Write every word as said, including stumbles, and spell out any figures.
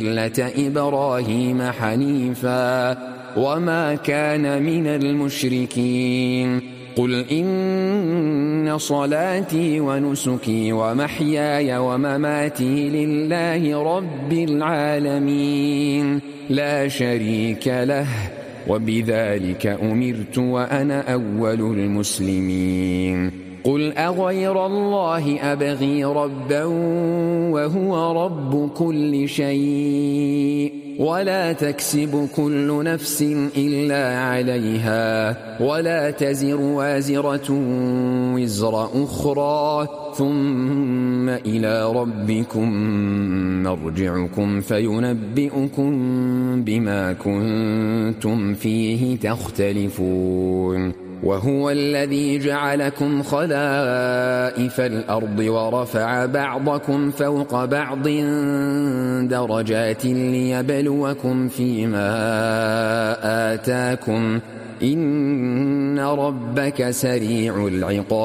مِلَّةَ إِبْرَاهِيمَ حَنِيفًا وَمَا كَانَ مِنَ الْمُشْرِكِينَ قُلْ إِنَّ صَلَاتِي وَنُسُكِي وَمَحْيَايَ وَمَمَاتِي لِلَّهِ رَبِّ الْعَالَمِينَ لَا شَرِيكَ لَهُ وَبِذَلِكَ أُمِرْتُ وَأَنَا أَوَّلُ الْمُسْلِمِينَ قُلْ أَغَيْرَ اللَّهِ أَبْغِي رَبًّا وَهُوَ رَبُّ كُلِّ شَيْءٍ وَلَا تَكْسِبُ كُلُّ نَفْسٍ إِلَّا عَلَيْهَا وَلَا تَزِرُ وَازِرَةٌ وِزْرَ أُخْرَى ثُمَّ إِلَى رَبِّكُمْ مَرْجِعُكُمْ فَيُنَبِّئُكُم بِمَا كُنتُمْ فِيهِ تَخْتَلِفُونَ وَهُوَ الَّذِي جَعَلَكُمْ خَلَائِفَ الْأَرْضِ وَرَفَعَ بَعْضَكُمْ فَوْقَ بَعْضٍ دَرَجَاتٍ لِيَبْلُوَكُمْ فِيمَا آتَاكُمْ ۗ إِنَّ رَبَّكَ سَرِيعُ الْعِقَابِ